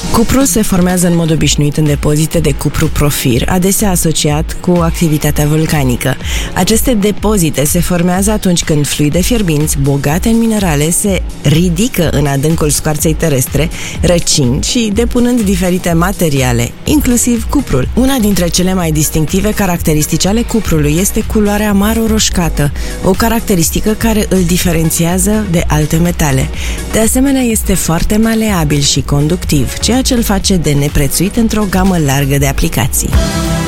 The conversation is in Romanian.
Cuprul se formează în mod obișnuit în depozite de cupru profir, adesea asociat cu activitatea vulcanică. Aceste depozite se formează atunci când fluide fierbinți, bogate în minerale, se ridică în adâncul scoarței terestre, răcind și depunând diferite materiale, inclusiv cuprul. Una dintre cele mai distinctive caracteristici ale cuprului este culoarea maro-roșcată, o caracteristică care îl diferențiază de alte metale. De asemenea, este foarte maleabil și conductiv, ceea ce îl face de neprețuit într-o gamă largă de aplicații.